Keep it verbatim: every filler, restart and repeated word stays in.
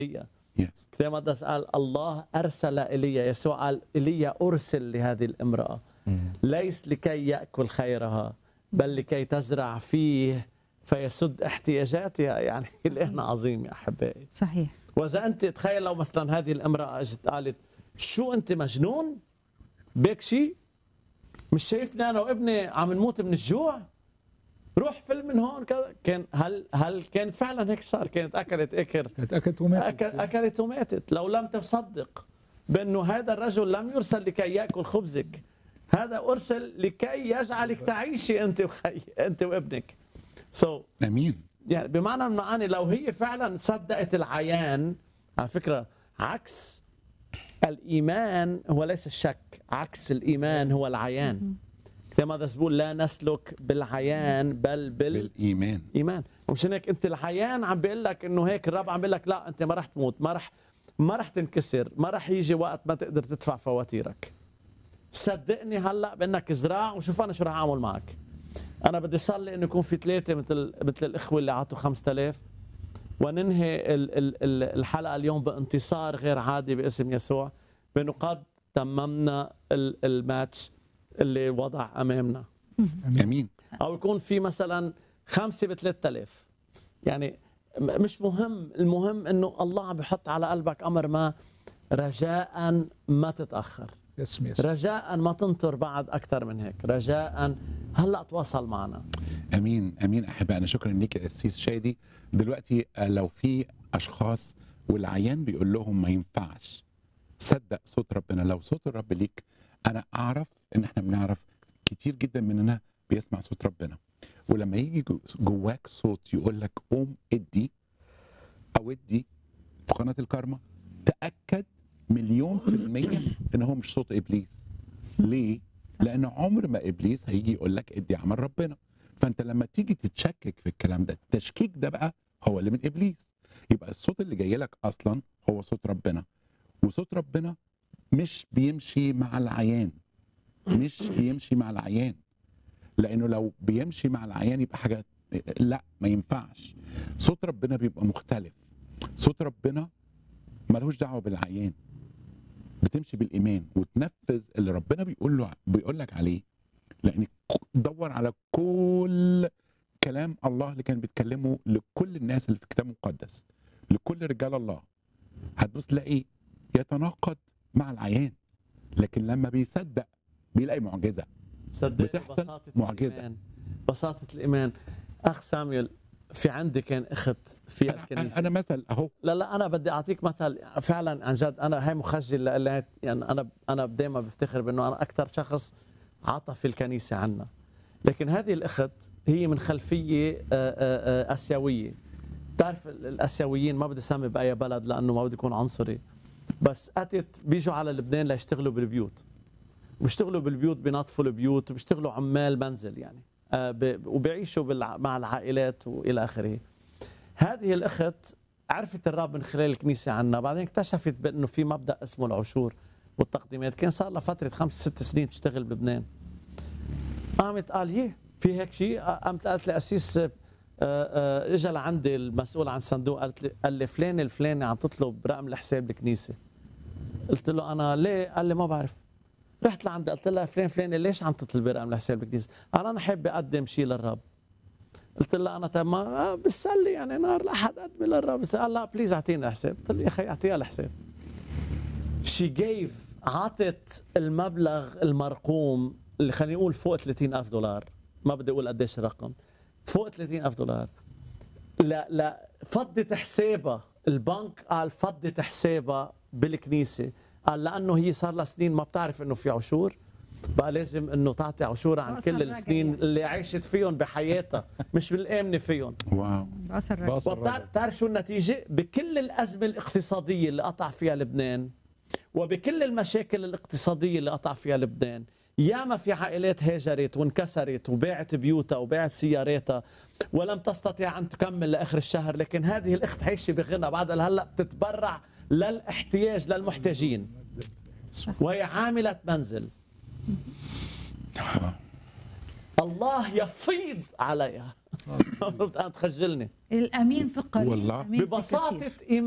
إيليا. Yes. كتاب المقدس قال الله أرسل إيليا، يسوع قال إيليا أرسل لهذه الامرأة ليس لكي يأكل خيرها بل لكي تزرع فيه فيسد احتياجاتها. يعني الإله عظيم يا أحبائي. صحيح. وإذا أنت تخيل لو مثلا هذه الامرأة اجت قالت شو أنت مجنون؟ بيك شيء؟ مش شايفني أنا وابني عم نموت من الجوع؟ روح فل من هون كذا. كان هل هل كانت فعلا هيك صار؟ كانت أكلت إكر كانت أكلت وماتت. أكل أكلت وماتت. لو لم تصدق بأنه هذا الرجل لم يرسل لكي يأكل خبزك، هذا أرسل لكي يجعلك تعيشي أنت وخي أنت وابنك. so امين. يعني بمعنى من المعاني لو هي فعلا صدقت العيان، على فكرة عكس الإيمان هو ليس الشك، عكس الإيمان هو العيان. كما بقول لا نسلك بالعيان بل بال بالايمان. ايمان. ومشان هيك انت العيان عم بيقول لك انه هيك الرب عم بيقول لك لا انت ما رح تموت، ما رح ما رح تنكسر، ما رح يجي وقت ما تقدر تدفع فواتيرك. صدقني هلا بانك ازرع وشوف انا شو رح اعمل معك. انا بدي صلي انه يكون في ثلاثه مثل مثل الاخوه اللي عطوا خمسة آلاف، وننهي ال ال ال الحلقه اليوم بانتصار غير عادي باسم يسوع، بانه قد تممنا ال الماتش اللي وضع امامنا. امين. او يكون في مثلا خمسه ب ثلاثة آلاف. يعني مش مهم، المهم انه الله عم بيحط على قلبك امر ما، رجاء ما تتاخر، باسم يسوع. رجاء ما تنطر بعد اكثر من هيك، رجاء هلا تواصل معنا. امين امين. احبائي انا شكرا ليك يا قسيس شادي. دلوقتي لو في اشخاص والعيان بيقول لهم ما ينفعش، صدق صوت ربنا. لو صوت الرب ليك، انا اعرف ان احنا بنعرف كتير جدا مننا بيسمع صوت ربنا، ولما يجي جواك صوت يقول لك قوم ادي او ادي في قناه الكارما، تاكد مليون في الميه ان هو مش صوت ابليس. ليه؟ لان عمر ما ابليس هيجي يقول لك ادي عمل ربنا. فانت لما تيجي تتشكك في الكلام ده، التشكيك ده بقى هو اللي من ابليس. يبقى الصوت اللي جاي لك اصلا هو صوت ربنا، وصوت ربنا مش بيمشي مع العيان، مش بيمشي مع العيان. لانه لو بيمشي مع العيان يبقى حاجه لا، ما ينفعش. صوت ربنا بيبقى مختلف. صوت ربنا ملوش دعوه بالعيان، بتمشي بالايمان وتنفذ اللي ربنا بيقول له بيقول لك عليه. لان دور على كل كلام الله اللي كان بيتكلمه لكل الناس اللي في الكتاب المقدس، لكل رجال الله، هتبص تلاقي يتناقض مع العيان، لكن لما بيصدق بيلاقي معجزه بتحصل، بساطة معجزه. الإيمان. بساطة الإيمان. أخ ساميول، في عندي كان أخت في أنا, الكنيسة. انا مثل اهو. لا لا أنا بدي أعطيك مثل فعلا عن جد. أنا هاي مخجل لأ، يعني أنا أنا دائما بفتخر بأنه أنا أكثر شخص عطى في الكنيسة عنا. لكن هذه الأخت هي من خلفية آسيوية. بتعرف الآسيويين ما بدي أسمي بأي بلد لأنه ما بدي أكون عنصري، بس أتت بيجوا على لبنان ليشتغلوا بالبيوت، بيشتغلوا بالبيوت، بينظفوا البيوت، بيشتغلوا عمال منزل يعني، آه وبيعيشوا بالع... مع العائلات والى اخره. هذه الاخت عرفت الرب من خلال الكنيسه عنا، بعدين اكتشفت بانه في مبدا اسمه العشور والتقديمات. كان صار لها فتره خمس ست سنين تشتغل بلبنان. قامت قال يه في هيك شيء. قامت قالت لي قسيس، اجى لعندي المسؤول عن الصندوق، قالت لي قال لي فلان الفلاني عم تطلب رقم الحساب الكنيسه. قلت له انا ليه؟ قال لي ما بعرف. رحت لعندها قلت لها فلان فلان ليش عم تطلبي رقم الحساب بالكنيسه؟ قال انا حابه اقدم شيء للرب. قلت لها انا طيب ما بسلي يعني نهار الاحد اقدمي للرب. قال لا بليز اعطيني الحساب. قلت له يا اخي اعطيها الحساب. شي جيف، عطت المبلغ المرقوم اللي خلينا نقول فوق ثلاثين ألف دولار، ما بدي اقول قديش الرقم، فوق ثلاثين ألف دولار. لا لا فضت حسابها البنك، قال فضت حسابها بالكنيسه. قال لانه هي صار لها سنين ما بتعرف انه في عشور، بقى لازم انه تعطي عشور عن كل السنين اللي عاشت فيهم بحياتها، مش بالامنه فيهم. واو. بتعرف شو النتيجه؟ بكل الازمه الاقتصاديه اللي قطع فيها لبنان، وبكل المشاكل الاقتصاديه اللي قطع فيها لبنان، ياما في عائلات هاجرت وانكسرت وباعت بيوتها وباعت سياراتها ولم تستطيع ان تكمل لاخر الشهر. لكن هذه الاخت عايشه بغنى، بعد هلا بتتبرع للاحتياج للمحتاجين، وهي عامله منزل. الله يفيض عليها. تخجلني الامين في القليل والله أمين في ببساطه كثير. ايمان.